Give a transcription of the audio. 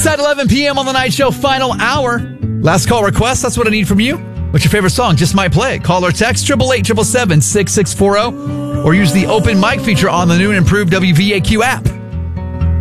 Inside 11 p.m. on the Night Show, final hour. Last call request, that's what I need from you. What's your favorite song? Just might play it. Call or text 888-777-6640 or use the open mic feature on the new and improved WVAQ app.